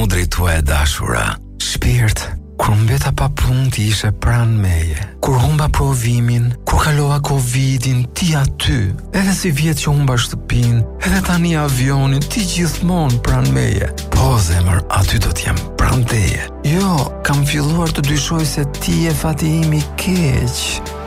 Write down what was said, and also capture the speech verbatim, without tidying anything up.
mu drejtua e dashura. Shpirt, kur mbeta pa punë ti ishe pranë meje. Kur humba provimin, kur kalova Covidin, ti aty. Edhe si vjet që humba shtëpin, edhe tani avionin, ti gjithmonë pranë meje. Po zemër, aty do t'jem pranë teje. Jo, kam filluar të dyshoj se ti e fati im i keq.